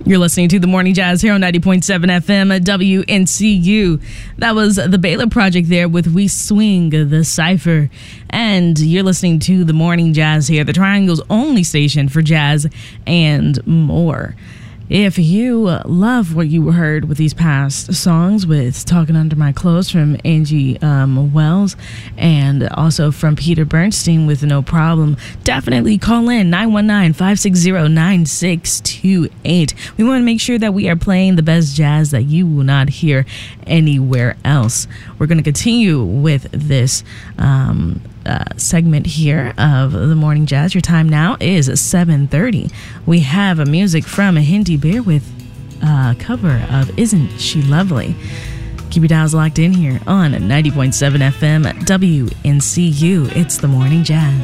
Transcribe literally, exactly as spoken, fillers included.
You're listening to The Morning Jazz here on ninety point seven F M at W N C U. That was the Baylor Project there with We Swing the Cypher. And you're listening to The Morning Jazz here, the Triangle's only station for jazz and more. If you love what you heard with these past songs, with Talking Under My Clothes from Angie um, Wells, and also from Peter Bernstein with No Problem, definitely call in nine one nine, five six zero, nine six two eight. We want to make sure that we are playing the best jazz that you will not hear anywhere else. We're going to continue with this um, uh, segment here of The Morning Jazz. Your time now is seven thirty. We have a music from Hindi Bear with a cover of Isn't She Lovely. Keep your dials locked in here on ninety point seven F M W N C U. It's The Morning Jazz.